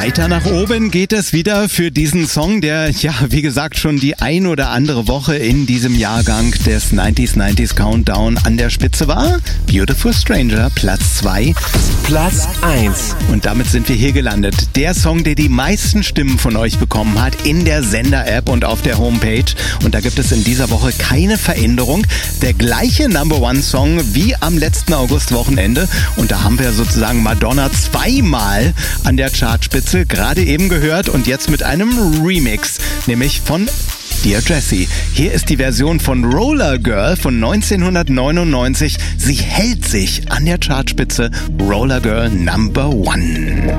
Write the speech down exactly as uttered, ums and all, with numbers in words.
Weiter nach oben geht es wieder für diesen Song, der, ja, wie gesagt, schon die ein oder andere Woche in diesem Jahrgang des neunziger neunziger Countdown an der Spitze war. Beautiful Stranger, Platz zwei. Platz eins. Und damit sind wir hier gelandet. Der Song, der die meisten Stimmen von euch bekommen hat in der Sender-App und auf der Homepage. Und da gibt es in dieser Woche keine Veränderung. Der gleiche Number-One-Song wie am letzten August-Wochenende. Und da haben wir sozusagen Madonna zweimal an der Chartspitze gerade eben gehört und jetzt mit einem Remix, nämlich von Dear Jessie. Hier ist die Version von Roller Girl von neunzehnhundertneunundneunzig. Sie hält sich an der Chartspitze. Roller Girl Number One.